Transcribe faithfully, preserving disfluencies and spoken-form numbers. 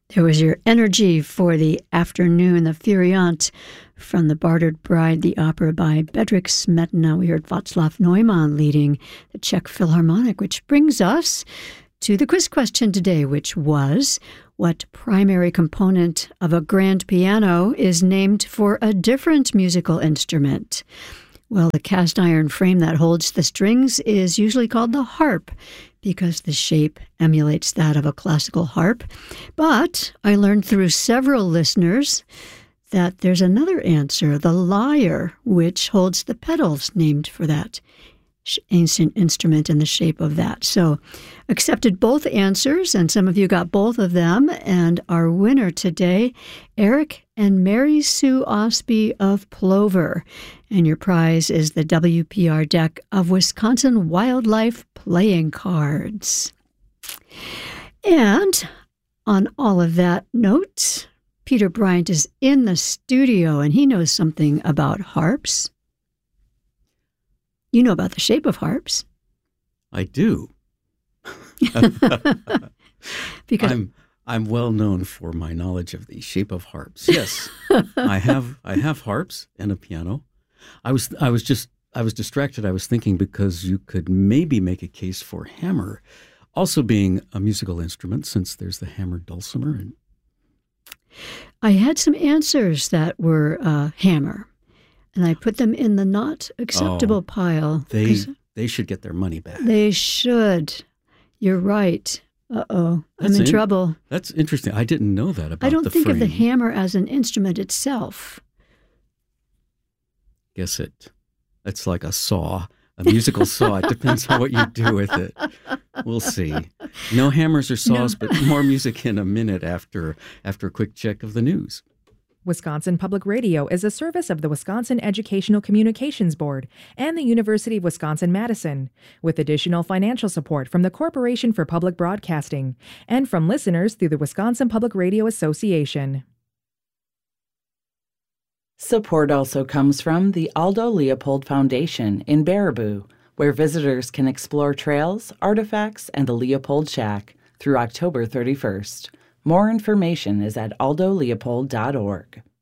There was your energy for the afternoon, the Furiant from The Bartered Bride, the opera by Bedřich Smetana. We heard Václav Neumann leading the Czech Philharmonic, which brings us to the quiz question today, which was, what primary component of a grand piano is named for a different musical instrument? Well, the cast iron frame that holds the strings is usually called the harp because the shape emulates that of a classical harp. But I learned through several listeners that there's another answer, the lyre, which holds the pedals named for that ancient instrument in the shape of that. So accepted both answers, and some of you got both of them. And our winner today, Eric and Mary Sue Osby of Plover. And your prize is the W P R deck of Wisconsin Wildlife playing cards. And on all of that note, Peter Bryant is in the studio, and he knows something about harps. You know about the shape of harps. I do. Because I'm I'm well known for my knowledge of the shape of harps. Yes, I have I have harps and a piano. I was I was just I was distracted. I was thinking because you could maybe make a case for hammer also being a musical instrument, since there's the hammered dulcimer. And I had some answers that were uh, hammer, and I put them in the not acceptable oh, pile. They they should get their money back. They should. You're right. Uh-oh. I'm in, in trouble. That's interesting. I didn't know that about the I don't think frame. of the hammer as an instrument itself. Guess it. It's like a saw, a musical saw. It depends on what you do with it. We'll see. No hammers or saws, no. But more music in a minute after after a quick check of the news. Wisconsin Public Radio is a service of the Wisconsin Educational Communications Board and the University of Wisconsin-Madison, with additional financial support from the Corporation for Public Broadcasting and from listeners through the Wisconsin Public Radio Association. Support also comes from the Aldo Leopold Foundation in Baraboo, where visitors can explore trails, artifacts, and the Leopold Shack through October thirty-first. More information is at aldo leopold dot org.